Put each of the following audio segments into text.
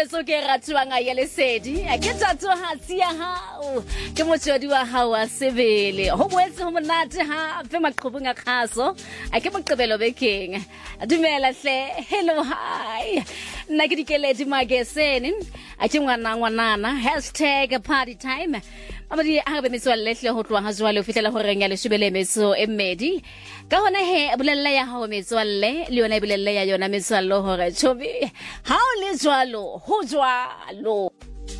le so ke ratuang a ya lesedi a ke tatso hatsi ya hao ke motswedi wa hao a sebele ho boetse ho monate ha fe maqhubung a khaso a ke moqebelo bekeng dumela hle hello hi nna ke dikeledi mageseni a ke ngwanana #party time Amadi ha be metswalle hle ho tloha ha jwale o fitlela ho reng ya leshebele metso e mmedi ka hona he bolella ya hao metswalle le yona bolella ya yona metswallo hore chobi ha o le jwalo ho jwalo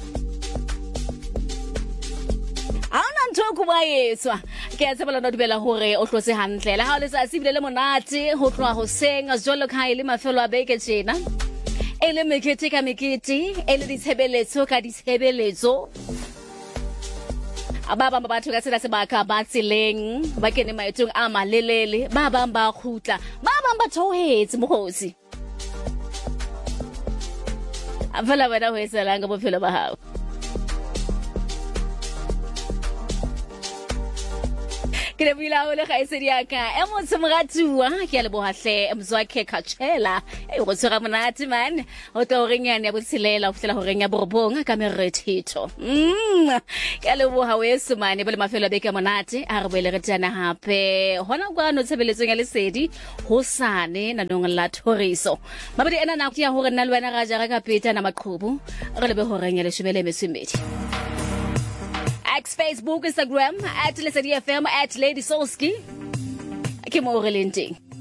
ana ntho go ba yetswa ke a tsebela no dibela hore o tlose hantle la ha o le sa sibile le monate ho tloha ho senga jwalo ka ile mafelo a beke tjena ele mekete ka mekete ele ditshebeletso ka ditshebeletso Ababa batho ka tsela se ba ka ba tseleng ba kene maetong a malelele ba bang ba khutla ba bang ba thohetse mohosi afela wena ho esela nga bophelo ba hao Kile bila ole ga isedi ya ka e motse moratua ke a le bohahle mzwakhe khatshela e go tsira monate man o to renyane ya botsilela o fitela ho renya borobong ka merethito ke a le boha weso mane bele mafelo beke monate a re boele re tsana hape hona kwa no tshebeletso ya lesedi ho sane na nong la thoriso mabedi ena na ya hore nna le wena ga jara ka peta na maqhubu re le be ho renya le shebele mesumedi Facebook, Instagram, @LesediFM, @LadySolski. Ke mo re lenting.